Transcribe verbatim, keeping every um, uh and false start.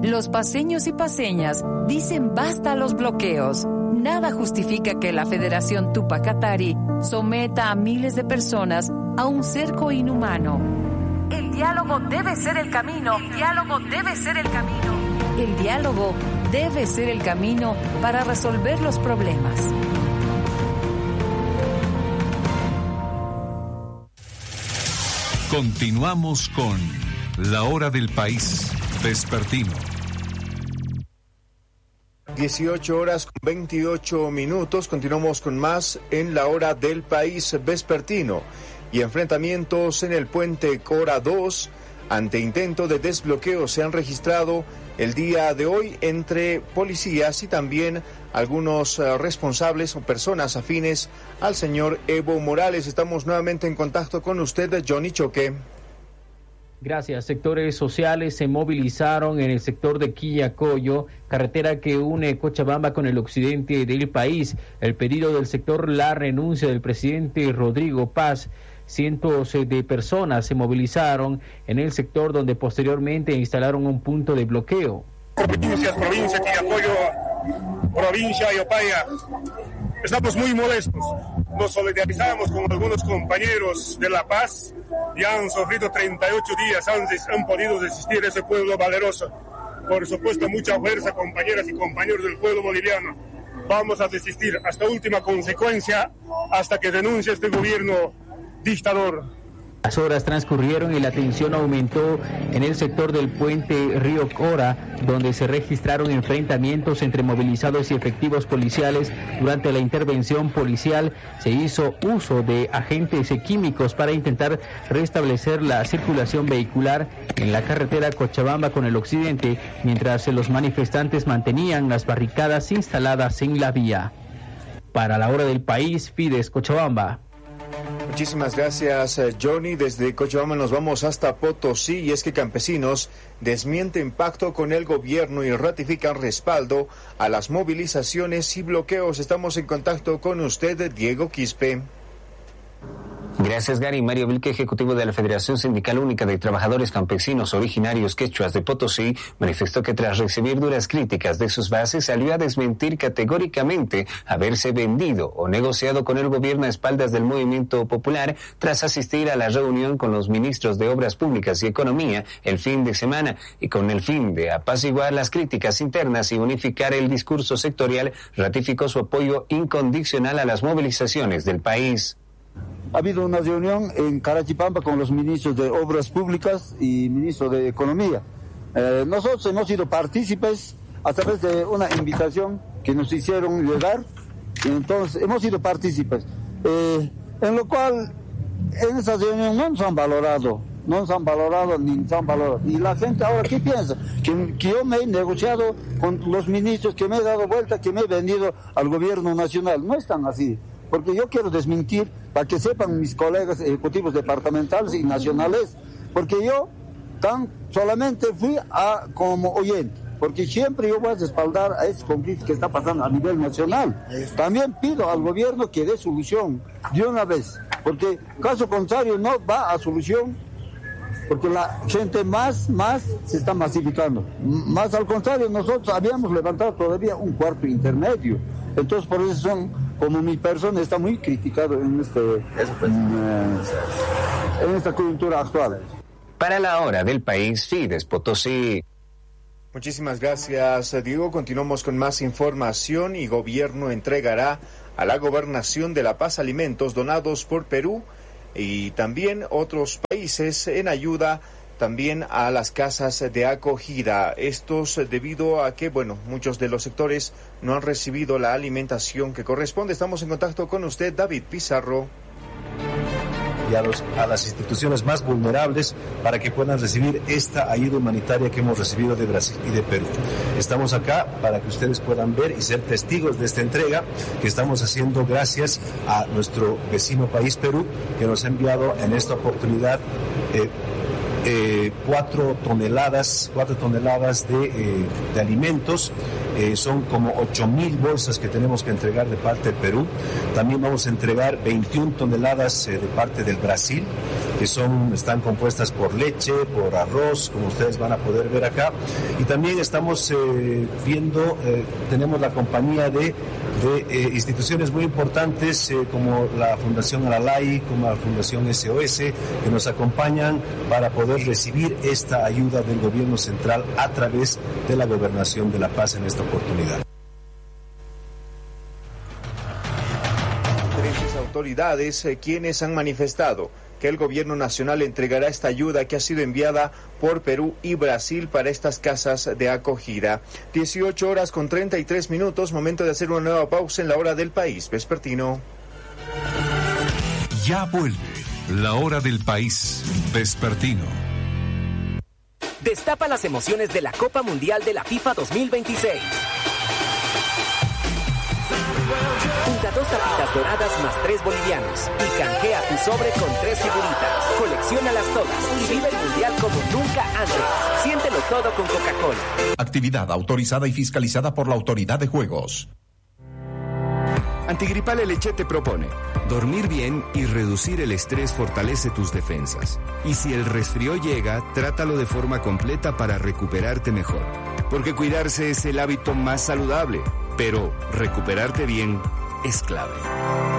Los paceños y paceñas dicen basta a los bloqueos. Nada justifica que la Federación Tupac Katari someta a miles de personas a un cerco inhumano. El diálogo debe ser el camino. El diálogo debe ser el camino. El diálogo debe ser el camino para resolver los problemas. Continuamos con La Hora del País Vespertino. dieciocho horas con veintiocho minutos. Continuamos con más en La Hora del País Vespertino. Y enfrentamientos en el puente Cora dos ante intento de desbloqueo se han registrado el día de hoy entre policías y también algunos uh, responsables o personas afines al señor Evo Morales. Estamos nuevamente en contacto con usted, Johnny Choque. Gracias. Sectores sociales se movilizaron en el sector de Quillacollo, carretera que une Cochabamba con el occidente del país. El pedido del sector, la renuncia del presidente Rodrigo Paz. Cientos de personas se movilizaron en el sector donde posteriormente instalaron un punto de bloqueo. Provincias, provincia Quillacollo, provincia Yopaya, estamos muy molestos. Nos solidarizamos con algunos compañeros de La Paz. Ya han sufrido treinta y ocho días antes, han podido desistir ese pueblo valeroso. Por supuesto, mucha fuerza, compañeras y compañeros del pueblo boliviano. Vamos a desistir hasta última consecuencia, hasta que denuncie este gobierno dictador. Las horas transcurrieron y la tensión aumentó en el sector del puente Río Cora, donde se registraron enfrentamientos entre movilizados y efectivos policiales. Durante la intervención policial se hizo uso de agentes químicos para intentar restablecer la circulación vehicular en la carretera Cochabamba con el occidente, mientras los manifestantes mantenían las barricadas instaladas en la vía. Para La Hora del País, Fides, Cochabamba. Muchísimas gracias, Johnny. Desde Cochabamba nos vamos hasta Potosí, y es que campesinos desmienten pacto con el gobierno y ratifican respaldo a las movilizaciones y bloqueos. Estamos en contacto con usted, Diego Quispe. Gracias, Gary. Mario Vilque, ejecutivo de la Federación Sindical Única de Trabajadores Campesinos Originarios Quechuas de Potosí, manifestó que tras recibir duras críticas de sus bases, salió a desmentir categóricamente haberse vendido o negociado con el gobierno a espaldas del movimiento popular tras asistir a la reunión con los ministros de Obras Públicas y Economía el fin de semana, y con el fin de apaciguar las críticas internas y unificar el discurso sectorial, ratificó su apoyo incondicional a las movilizaciones del país. Ha habido una reunión en Carachipampa con los ministros de Obras Públicas y ministro de Economía. Eh, nosotros hemos sido partícipes a través de una invitación que nos hicieron llegar, y entonces hemos sido partícipes, eh, en lo cual en esa reunión no nos han valorado, no nos han valorado ni nos han valorado. Y la gente ahora, ¿qué piensa? Que, que yo me he negociado con los ministros, que me he dado vuelta, que me he vendido al gobierno nacional. No es tan así. Porque yo quiero desmentir, para que sepan mis colegas ejecutivos departamentales y nacionales, porque yo tan solamente fui a como oyente, porque siempre yo voy a respaldar a este conflicto que está pasando a nivel nacional. También pido al gobierno que dé solución de una vez, porque caso contrario no va a solución, porque la gente más, más se está masificando. Más al contrario, nosotros habíamos levantado todavía un cuarto intermedio. Entonces, por eso son, como mi persona está muy criticado en, este, en, en esta coyuntura actual. Para La Hora del País, Fides Potosí. Muchísimas gracias, Diego. Continuamos con más información. Y gobierno entregará a la gobernación de La Paz alimentos donados por Perú y también otros países en ayuda también a las casas de acogida. Estos debido a que, bueno, muchos de los sectores no han recibido la alimentación que corresponde. Estamos en contacto con usted, David Pizarro. Y a, los, a las instituciones más vulnerables para que puedan recibir esta ayuda humanitaria que hemos recibido de Brasil y de Perú. Estamos acá para que ustedes puedan ver y ser testigos de esta entrega que estamos haciendo gracias a nuestro vecino país Perú, que nos ha enviado en esta oportunidad eh, Eh, cuatro toneladas, cuatro toneladas de, eh, de alimentos. Eh, son como ocho mil bolsas que tenemos que entregar de parte de Perú. También vamos a entregar veintiuna toneladas eh, de parte del Brasil. que son, están compuestas por leche, por arroz, como ustedes van a poder ver acá. Y también estamos eh, viendo, eh, tenemos la compañía de, de eh, instituciones muy importantes eh, como la Fundación Alalay, como la Fundación S O S, que nos acompañan para poder recibir esta ayuda del gobierno central a través de la Gobernación de La Paz en esta oportunidad. Diferentes autoridades eh, quienes han manifestado que el gobierno nacional entregará esta ayuda que ha sido enviada por Perú y Brasil para estas casas de acogida. dieciocho horas con treinta y tres minutos, momento de hacer una nueva pausa en la hora del país vespertino. Ya vuelve la hora del país vespertino. Destapa las emociones de la Copa Mundial de la FIFA dos mil veintiséis. Junta dos tapitas doradas más tres bolivianos y canjea tu sobre con tres figuritas. Colecciónalas todas y vive el Mundial como nunca antes. Siéntelo todo con Coca-Cola. Actividad autorizada y fiscalizada por la Autoridad de Juegos. Antigripal L H te propone: dormir bien y reducir el estrés fortalece tus defensas. Y si el resfrío llega, trátalo de forma completa para recuperarte mejor. Porque cuidarse es el hábito más saludable, pero recuperarte bien es clave.